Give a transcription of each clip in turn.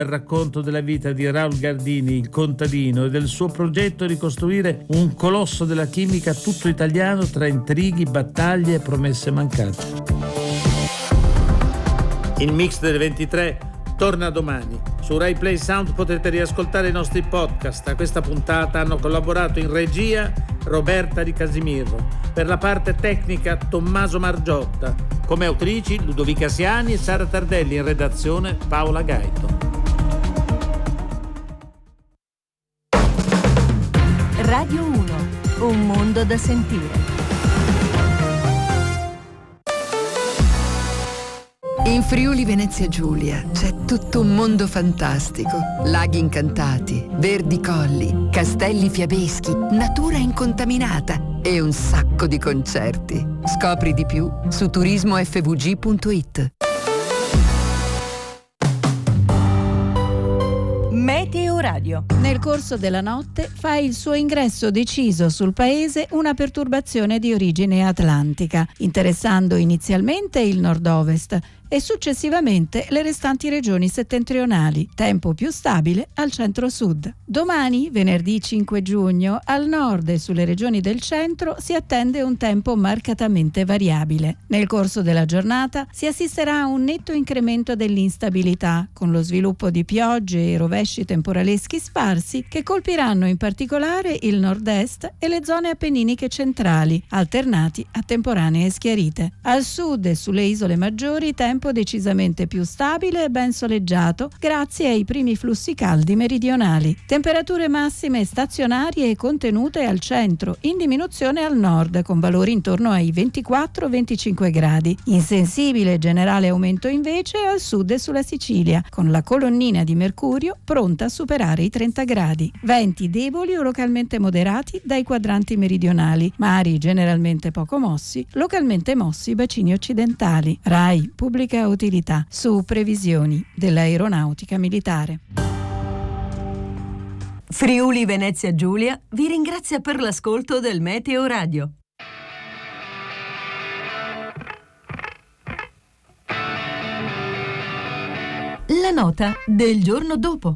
Il racconto della vita di Raul Gardini, il contadino, e del suo progetto di costruire un colosso della chimica tutto italiano tra intrighi, battaglie e promesse mancate. Il Mix delle 23 torna domani. Su Rai Play Sound potete riascoltare i nostri podcast. A questa puntata hanno collaborato in regia Roberta Di Casimirro, per la parte tecnica Tommaso Margiotta, come autrici Ludovica Siani e Sara Tardelli, in redazione Paola Gaito. Radio 1, un mondo da sentire. In Friuli Venezia Giulia c'è tutto un mondo fantastico. Laghi incantati, verdi colli, castelli fiabeschi, natura incontaminata e un sacco di concerti. Scopri di più su turismofvg.it. Meteo Radio. Nel corso della notte fa il suo ingresso deciso sul paese una perturbazione di origine atlantica, interessando inizialmente il nord-ovest e successivamente le restanti regioni settentrionali, tempo più stabile al centro-sud. Domani, venerdì 5 giugno, al nord e sulle regioni del centro si attende un tempo marcatamente variabile. Nel corso della giornata si assisterà a un netto incremento dell'instabilità, con lo sviluppo di piogge e rovesci temporaleschi sparsi che colpiranno in particolare il nord-est e le zone appenniniche centrali, alternati a temporanee schiarite. Al sud e sulle isole maggiori tempo decisamente più stabile e ben soleggiato grazie ai primi flussi caldi meridionali. Temperature massime stazionarie e contenute al centro, in diminuzione al nord, con valori intorno ai 24-25 gradi. Insensibile generale aumento invece al sud e sulla Sicilia, con la colonnina di mercurio pronta a superare i 30 gradi. Venti deboli o localmente moderati dai quadranti meridionali, mari generalmente poco mossi, localmente mossi i bacini occidentali. RAI, pubblica utilità, su previsioni dell'aeronautica militare. Friuli Venezia Giulia vi ringrazia per l'ascolto del Meteo Radio. La nota del giorno dopo.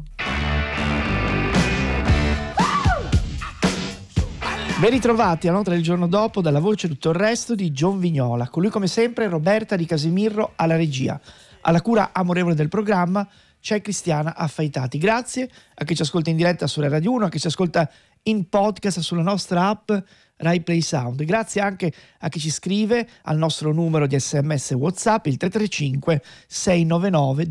Ben ritrovati a Nota del giorno dopo, dalla voce Tutto il resto di John Vignola. Con lui come sempre Roberta Di Casimirro alla regia. Alla cura amorevole del programma c'è Cristiana Affaitati. Grazie a chi ci ascolta in diretta sulla Radio 1, a chi ci ascolta in podcast sulla nostra app Rai Play Sound. Grazie anche a chi ci scrive al nostro numero di SMS WhatsApp, il 335 699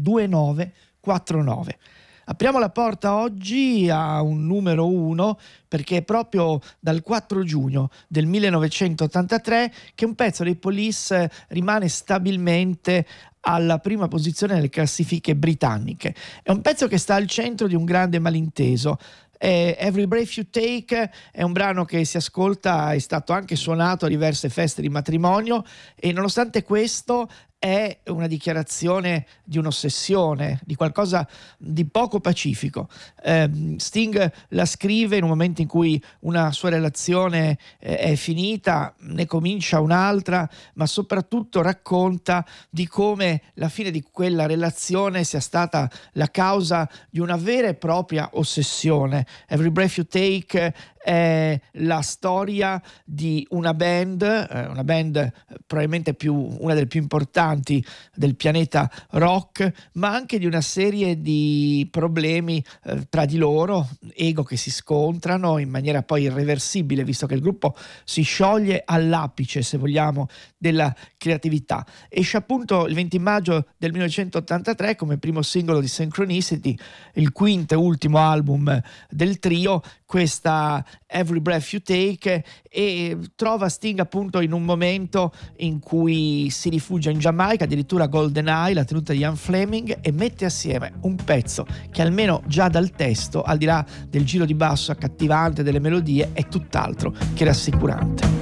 2949. Apriamo la porta oggi a un numero 1 perché è proprio dal 4 giugno del 1983 che un pezzo dei Police rimane stabilmente alla prima posizione nelle classifiche britanniche. È un pezzo che sta al centro di un grande malinteso. Every Breath You Take è un brano che si ascolta, è stato anche suonato a diverse feste di matrimonio e nonostante questo è una dichiarazione di un'ossessione, di qualcosa di poco pacifico. Sting la scrive in un momento in cui una sua relazione è finita, ne comincia un'altra, ma soprattutto racconta di come la fine di quella relazione sia stata la causa di una vera e propria ossessione. Every Breath You Take è la storia di una band probabilmente una delle più importanti del pianeta rock, ma anche di una serie di problemi tra di loro, ego che si scontrano in maniera poi irreversibile, visto che il gruppo si scioglie all'apice, se vogliamo, della creatività. Esce appunto il 20 maggio del 1983 come primo singolo di Synchronicity, il quinto e ultimo album del trio, questa Every Breath You Take, e trova Sting appunto in un momento in cui si rifugia in Giamaica, addirittura GoldenEye, la tenuta di Ian Fleming, e mette assieme un pezzo che almeno già dal testo, al di là del giro di basso accattivante delle melodie, è tutt'altro che rassicurante.